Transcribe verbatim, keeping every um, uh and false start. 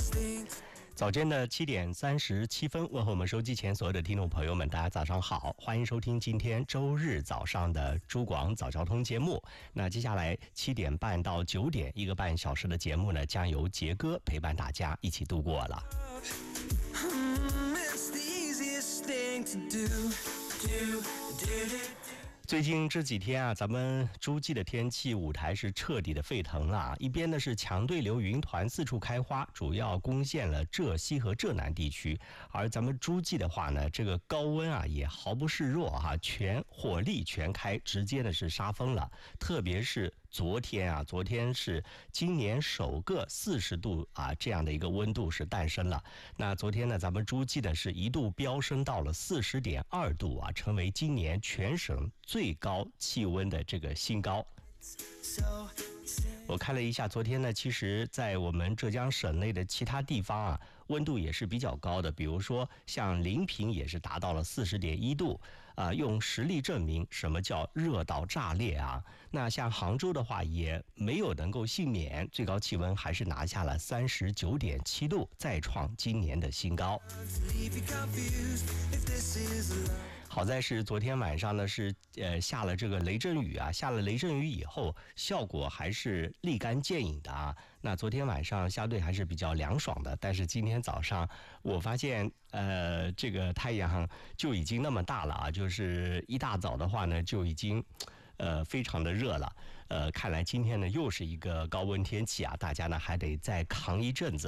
早间的七点三十七分，问候我们收机前所有的听众朋友们，大家早上好，欢迎收听今天周日早上的珠广早交通节目。那接下来七点半到九点一个半小时的节目呢，将由杰哥陪伴大家一起度过了。最近这几天啊，咱们诸暨的天气舞台是彻底的沸腾了啊！一边呢是强对流云团四处开花，主要攻陷了浙西和浙南地区，而咱们诸暨的话呢，这个高温啊也毫不示弱哈、啊，全火力全开，直接的是杀疯了。特别是昨天啊，昨天是今年首个四十度啊这样的一个温度是诞生了。那昨天呢，咱们诸暨呢是一度飙升到了四十点二度啊，成为今年全省最高气温的这个新高。我看了一下，昨天呢，其实在我们浙江省内的其他地方啊，温度也是比较高的，比如说像临平也是达到了四十点一度啊、呃，用实力证明什么叫热到炸裂啊。那像杭州的话，也没有能够幸免，最高气温还是拿下了三十九点七度，再创今年的新高。好在是昨天晚上呢是呃下了这个雷阵雨啊，下了雷阵雨以后效果还是立竿见影的啊。那昨天晚上相对还是比较凉爽的，但是今天早上我发现呃这个太阳就已经那么大了啊，就是一大早的话呢就已经呃非常的热了。呃看来今天呢又是一个高温天气啊，大家呢还得再扛一阵子。